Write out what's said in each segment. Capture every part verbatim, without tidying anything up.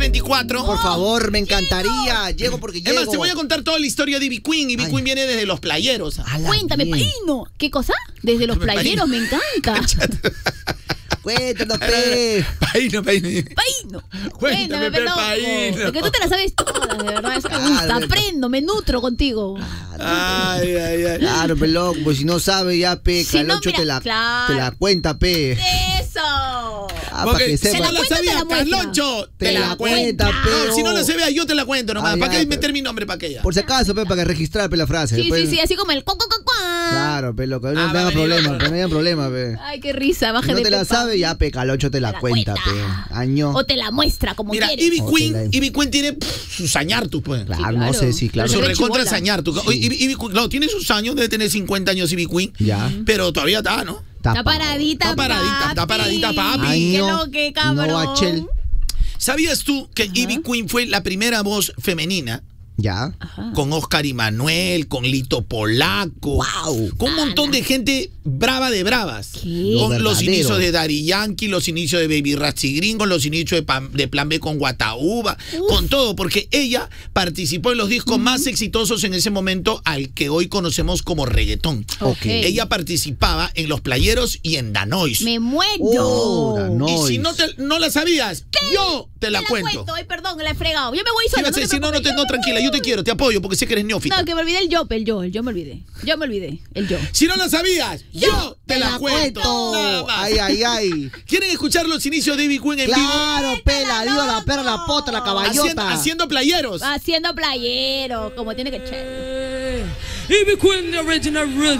veinticuatro. Por favor, me encantaría. Llego porque llego. Es más, te voy a contar toda la historia de Ivy Queen. Ivy Queen viene desde los playeros. Cuéntame, Paino. ¿Qué cosa? Desde los playeros, me encanta. Cuéntanos, pe. Paino, Paino. Paino. Cuéntame, pe, Paino. Porque tú te la sabes todas, de verdad. Eso me gusta. Aprendo, me nutro contigo. Ay, ay, ay. Claro, pe, loco. Pues si no sabe ya, pe, Si no, Carloncho mira, te, la, claro. te la cuenta, pe. ¡Eso! Ah, para Porque que si sepa. no la cuenta, te sabía, la muestra. Carloncho, te, Te la, la cuenta. cuenta, pe. No, si no la sabía, yo te la cuento nomás. Ah, ¿Para ya, qué pe. meter mi nombre para aquella? Por si acaso, pe, para que registrar, pe, la frase. Sí, Después- sí, sí, así como el cu, cu, cu, cu. Claro, pe, loco. No Ah, tenga va a venir problema, otro. pe, no haya problema, pe. Ay, qué risa, baje Si no de te la Pepa. sabe, ya, pe, Carloncho te la, la cuenta, cuenta. pe. Año. O te la muestra como Mira, quieres. Ivy Oh, Queen, te la- Ivy Queen tiene pff, sus añartus, pues. Claro, claro. no sé, sí, claro. Su Pero recontra chibola. añartus. Oye, Ivy, Ivy Queen, no, tiene sus años, debe tener cincuenta años Ivy Queen. Ya. Pero todavía está, ¿no? Está paradita, Está paradita, está paradita, papi. Ay, Qué no. lo que cabrón. No, Achel. ¿Sabías tú que Ivy Queen fue la primera voz femenina? Ya. Ajá. Con Oscar y Manuel, con Lito Polaco, Wow. con un montón de gente brava de bravas. ¿Qué? Con Lo los verdadero. inicios de Daddy Yankee, los inicios de Baby Ratzi Gringo, los inicios de, Pam- de Plan B con Guataúba, con todo, porque ella participó en los discos más exitosos en ese momento al que hoy conocemos como reggaetón. Ok. Ella participaba en Los Playeros y en Danois. Me muero. Oh, Danois. Y si no, te, no la sabías, yo te la, Te cuento. Ay, perdón, la he fregado. Yo me voy Sí, sola. vas a te decir, no, no, te- preocupes, no, yo me tranquila, yo te voy. quiero, te apoyo porque sé que eres neófita. No, que me olvidé el yo, el yo, el yo me olvidé. Yo me olvidé, el yo. Si no la sabías, yo te la, cuento. Nada más. Ay, ay, ay. ¿Quieren escuchar los inicios de Ivy Queen en vivo? Claro, pe, la diva, la perra, la pota, la caballota. Haciendo, haciendo playeros. Haciendo playero, como tiene que ser. Ivy Queen, the original rhythm.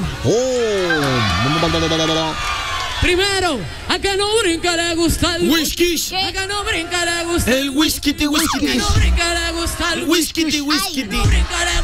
Oh. Primero, acá no brinca, le gusta el Whisky. Acá no brinca, le gusta El whisky, whisky. Acá no brinca, le gusta El el whisky, Acá whisky. no brinca, le